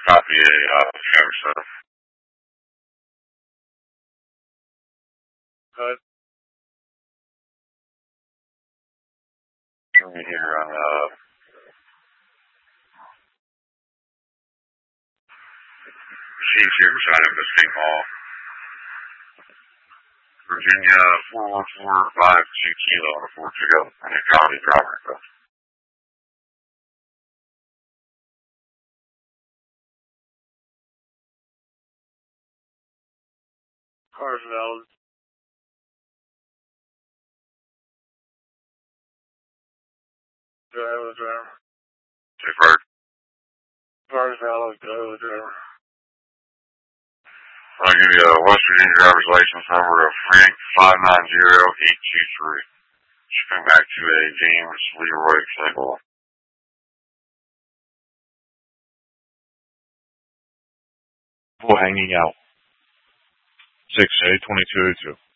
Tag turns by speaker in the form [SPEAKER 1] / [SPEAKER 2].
[SPEAKER 1] copy a driver's stuff.
[SPEAKER 2] Good.
[SPEAKER 1] Give me here on Chief here beside him, State Hall. Virginia 41452 Kilo on a 4 to go. And a county driver.
[SPEAKER 2] Car's valid. Driver the driver.
[SPEAKER 1] Safe Bird.
[SPEAKER 2] Car's valid. Driver the driver.
[SPEAKER 1] I'll give you a West Virginia driver's license number of Frank 590823. Shipping back to a James Leroy Cycle.
[SPEAKER 3] Hanging out. 6A 2202.